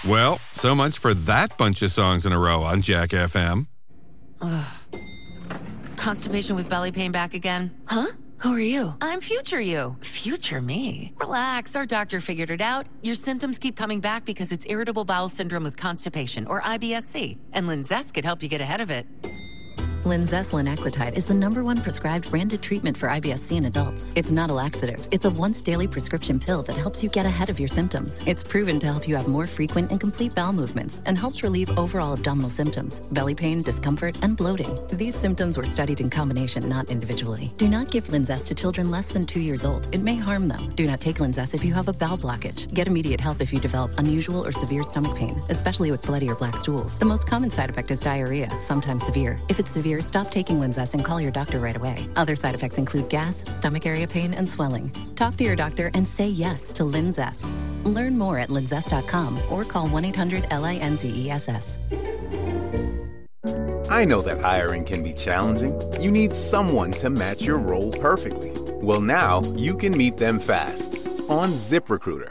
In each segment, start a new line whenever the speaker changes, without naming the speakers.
Well, so much for that bunch of songs in a row on Jack FM.
Constipation with belly pain back again?
Huh? Who are you?
I'm future you. Future me. Relax, our doctor figured it out. Your symptoms keep coming back because it's irritable bowel syndrome with constipation, or IBS-C, and Linzess could help you get ahead of it.
Linzess linaclotide is the #1 prescribed branded treatment for IBS-C in adults. It's not a laxative. It's a once-daily prescription pill that helps you get ahead of your symptoms. It's proven to help you have more frequent and complete bowel movements and helps relieve overall abdominal symptoms, belly pain, discomfort, and bloating. These symptoms were studied in combination, not individually. Do not give Linzess to children less than 2 years old. It may harm them. Do not take Linzess if you have a bowel blockage. Get immediate help if you develop unusual or severe stomach pain, especially with bloody or black stools. The most common side effect is diarrhea, sometimes severe. If it's severe, stop taking Linzess and call your doctor right away. Other side effects include gas, stomach area pain, and swelling. Talk to your doctor and say yes to Linzess. Learn more at linzess.com or call 1-800-LINZESS.
I know that hiring can be challenging. You need someone to match your role perfectly. Well, now you can meet them fast on ZipRecruiter.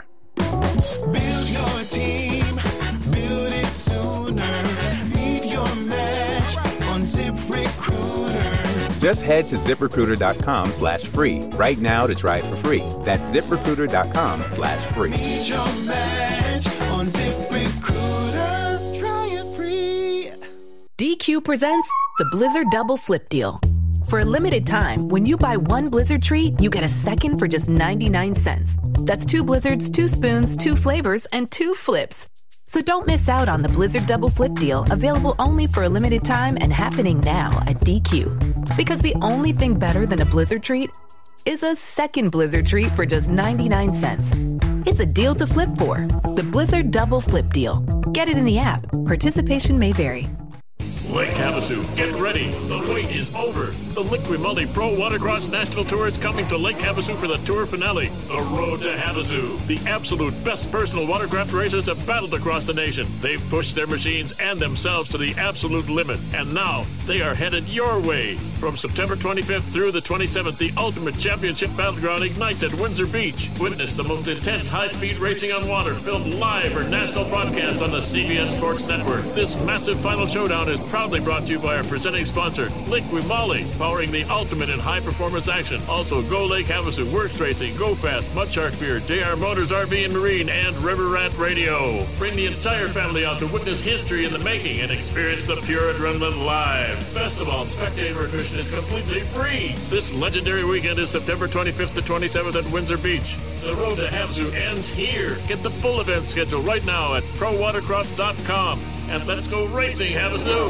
Build your team, build it sooner. Meet your match on ZipRecruiter.
Just head to ZipRecruiter.com/free right now to try it for free. That's ZipRecruiter.com/free.
Meet your match on ZipRecruiter. Try it free.
DQ presents the Blizzard Double Flip Deal. For a limited time, when you buy one Blizzard treat, you get a second for just 99 cents. That's 2 Blizzards, 2 spoons, 2 flavors, and 2 flips. So don't miss out on the Blizzard Double Flip Deal, available only for a limited time and happening now at DQ. Because the only thing better than a Blizzard treat is a second Blizzard treat for just 99 cents. It's a deal to flip for. The Blizzard Double Flip Deal. Get it in the app. Participation may vary.
Lake Havasu, get ready. The wait is over. The Liqui Moly Pro Watercross National Tour is coming to Lake Havasu for the tour finale. The Road to Havasu. The absolute best personal watercraft racers have battled across the nation. They've pushed their machines and themselves to the absolute limit. And now, they are headed your way. From September 25th through the 27th, the Ultimate Championship Battleground ignites at Windsor Beach. Witness the most intense high-speed racing on water, filmed live for national broadcast on the CBS Sports Network. This massive final showdown is proudly brought to you by our presenting sponsor, Liqui Moly, powering the ultimate in high-performance action. Also, Go Lake Havasu, Works Racing, Go Fast, Mudshark Beer, JR Motors RV and Marine, and River Rat Radio. Bring the entire family out to witness history in the making and experience the pure adrenaline live. Best of all, spectator admission is completely free. This legendary weekend is September 25th to 27th at Windsor Beach. The Road to Havasu ends here. Get the full event schedule right now at prowatercross.com. And let's go racing, Havasu!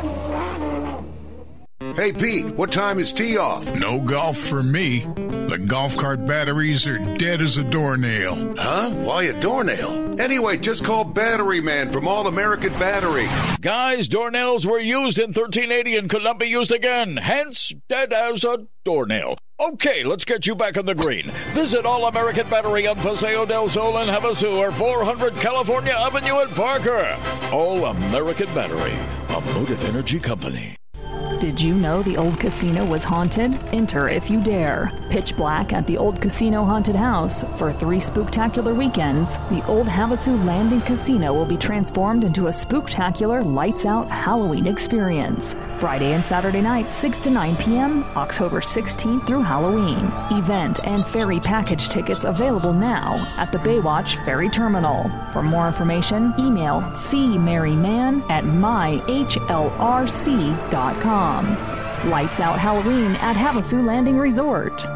Hey, Pete, what time is tee off?
No golf for me. The golf cart batteries are dead as a doornail.
Huh? Why a doornail? Anyway, just call Battery Man from All American Battery.
Guys, doornails were used in 1380 and could not be used again. Hence, dead as a doornail. Okay, let's get you back on the green. Visit All American Battery on Paseo del Sol and Havasu or 400 California Avenue in Parker. All American Battery, a Motive Energy company.
Did you know the old casino was haunted? Enter if you dare. Pitch black at the old casino haunted house. For 3 spooktacular weekends, the old Havasu Landing Casino will be transformed into a spooktacular lights-out Halloween experience. Friday and Saturday nights, 6 to 9 p.m., October 16th through Halloween. Event and ferry package tickets available now at the Baywatch Ferry Terminal. For more information, email cmaryman@myhlrc.com. Lights Out Halloween at Havasu Landing Resort.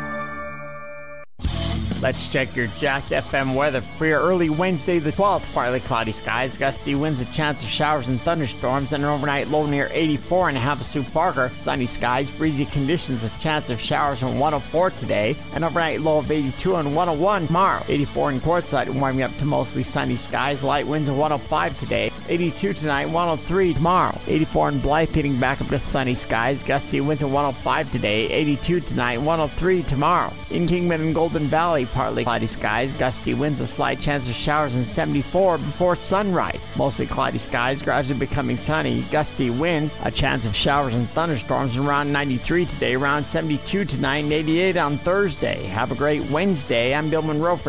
Let's check your Jack FM weather for your early Wednesday the 12th. Partly cloudy skies, gusty winds, a chance of showers and thunderstorms, and an overnight low near 84 in Havasu Parker. Sunny skies, breezy conditions, a chance of showers on 104 today, an overnight low of 82 and 101 tomorrow. 84 in Quartzsite, warming up to mostly sunny skies, light winds of 105 today, 82 tonight, 103 tomorrow. 84 in Blythe, heading back up to sunny skies, gusty winds of 105 today, 82 tonight, 103 tomorrow. In Kingman and Golden Valley, partly cloudy skies, gusty winds, a slight chance of showers, and 74 before sunrise. Mostly cloudy skies, gradually becoming sunny, gusty winds, a chance of showers and thunderstorms, around 93 today, around 72 tonight, and 88 on Thursday. Have a great Wednesday. I'm Bill Monroe for